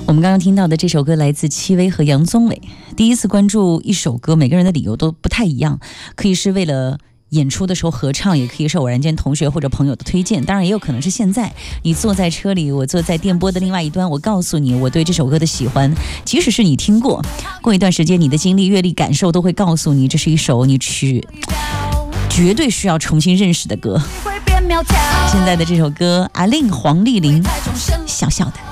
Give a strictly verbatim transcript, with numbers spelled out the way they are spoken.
我们刚刚听到的这首歌来自戚薇和杨宗纬。第一次关注一首歌，每个人的理由都不太一样，可以是为了演出的时候合唱，也可以是偶然间同学或者朋友的推荐，当然也有可能是现在你坐在车里，我坐在电波的另外一端，我告诉你我对这首歌的喜欢，即使是你听过，过一段时间你的经历阅历感受都会告诉你，这是一首你去绝对需要重新认识的歌。现在的这首歌，阿令黄丽玲，小小的。